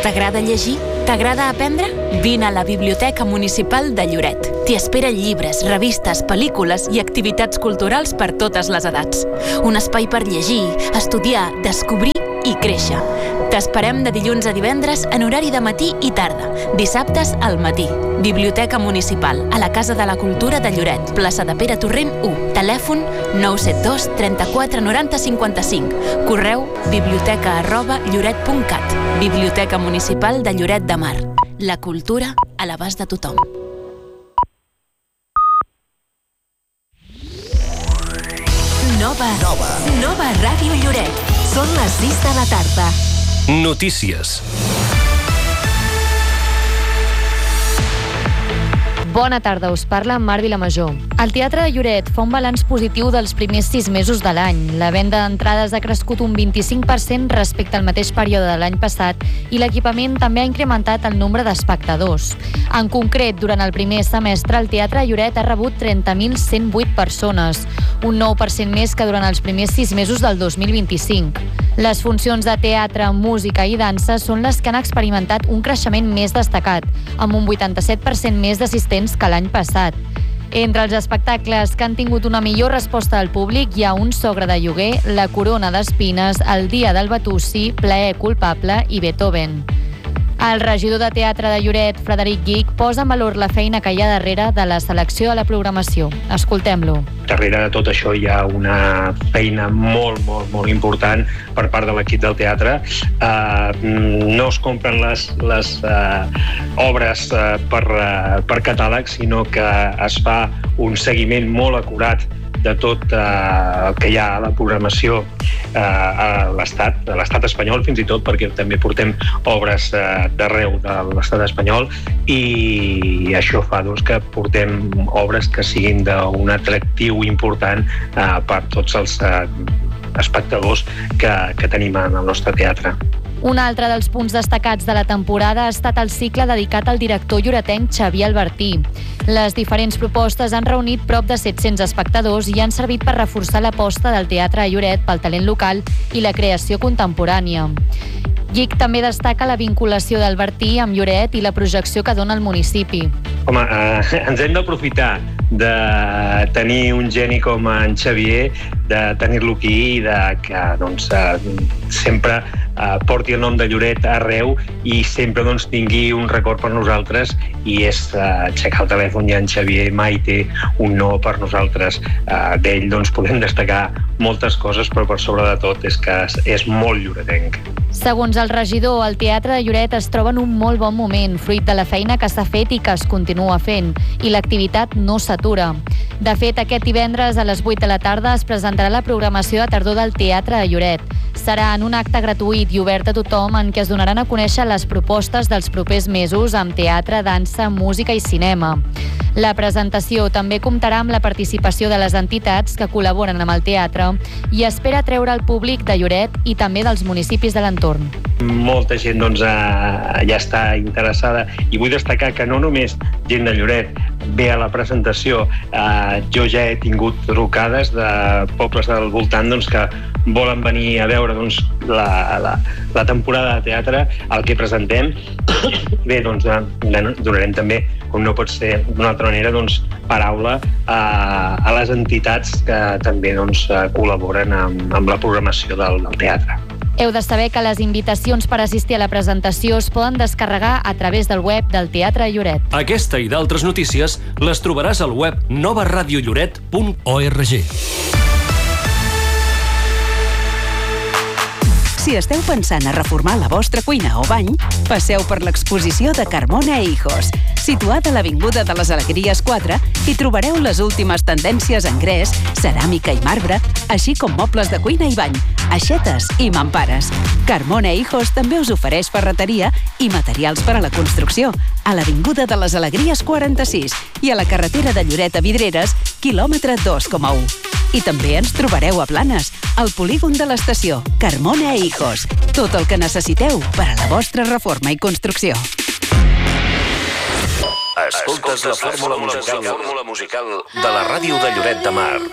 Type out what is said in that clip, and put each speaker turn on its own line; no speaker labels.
T'agrada llegir? T'agrada aprendre? Vine a la Biblioteca Municipal de Lloret. T'hi esperen llibres, revistes, pel·lícules i activitats culturals per totes les edats. Un espai per llegir, estudiar, descobrir i créixer. T'esperem de dilluns a divendres en horari de matí i tarda, dissabtes al matí. Biblioteca Municipal, a la Casa de la Cultura de Lloret, plaça de Pere Torrent 1, telèfon 972 34 90 55, correu biblioteca@lloret.cat. Biblioteca Municipal de Lloret de Mar. La cultura a l'abast de tothom. Nova Ràdio Lloret. Són les 6 de la tarda.
Notícies.
Bona tarda, us parla Mar Vilamajor. El Teatre de Lloret fa un balanç positiu dels primers 6 mesos de l'any. La venda d'entrades ha crescut un 25% respecte al mateix període de l'any passat i l'equipament també ha incrementat el nombre d'espectadors. En concret, durant el primer semestre, el Teatre de Lloret ha rebut 30.108 persones, un 9% més que durant els primers 6 mesos del 2025. Les funcions de teatre, música i dansa són les que han experimentat un creixement més destacat, amb un 87% més d'assistents que l'any passat. Entre els espectacles que han tingut una millor resposta del públic hi ha Un sogre de lloguer, La corona d'espines, El dia del Batusi, Plaer culpable i Beethoven. El regidor de teatre de Lloret, Frederic Guich, posa en valor la feina que hi ha darrere de la selecció a la programació. Escoltem-lo.
Darrere de tot això hi ha una feina molt important per part de l'equip del teatre. No es compren les obres per catàleg, sinó que es fa un seguiment molt acurat de tot el que hi ha a la programació a l'estat espanyol, fins i tot, perquè també portem obres d'arreu de l'estat espanyol, i això fa que portem obres que siguin d'un atractiu important per tots els espectadors que tenim en el nostre teatre.
Un altre dels punts destacats de la temporada ha estat el cicle dedicat al director lloretenc Xavier Albertí. Les diferents propostes han reunit prop de 700 espectadors i han servit per reforçar l'aposta del Teatre de Lloret pel talent local i la creació contemporània. Guich també destaca la vinculació d'Albertí amb Lloret i la projecció que dona al municipi.
Home, ens hem d'aprofitar de tenir un geni com en Xavier, de tenir-lo aquí i que sempre porti el nom de Lloret arreu i sempre tingui un record per nosaltres, i és aixecar el telèfon i en Xavier mai té un no per nosaltres. D'ell podem destacar moltes coses, però per sobre de tot és que és molt lloretenc.
Segons el regidor, el Teatre de Lloret es troba en un molt bon moment, fruit de la feina que s'ha fet i que es continua fent, i l'activitat no s'atura. De fet, aquest divendres a les 8 de la tarda es presentarà la programació de tardor del Teatre de Lloret. Serà en un acte gratuït i obert a tothom en què es donaran a conèixer les propostes dels propers mesos amb teatre, dansa, música i cinema. La presentació també comptarà amb la participació de les entitats que col·laboren amb el teatre i espera treure el públic de Lloret i també dels municipis de l'entorn.
Molta gent ja està interessada, i vull destacar que no només gent de Lloret ve a la presentació. Jo ja he tingut trucades de pobles del voltant que volen venir a veure la temporada de teatre, el que presentem. Bé, donarem també, com no pot ser d'una altra manera, paraula a les entitats que també col·laboren amb la programació del teatre.
Heu de saber que les invitacions per assistir a la presentació es poden descarregar a través del web del Teatre de Lloret.
Aquesta i d'altres notícies les trobaràs al web novaradiolloret.org.
Si esteu pensant a reformar la vostra cuina o bany, passeu per l'exposició de Carmona e Hijos. Situada a l'Avinguda de les Alegries 4, hi trobareu les últimes tendències en gres, ceràmica i marbre, així com mobles de cuina i bany, aixetes i mampares. Carmona e Hijos també us ofereix ferreteria i materials per a la construcció, a l'Avinguda de les Alegries 46 i a la carretera de Lloret a Vidreres, quilòmetre 2,1. I també ens trobareu a Blanes, al polígon de l'estació, Carmona e Hijos. Tot el que necessiteu per a la vostra reforma i construcció.
Escoltes la fórmula musical de la ràdio de Lloret de Mar.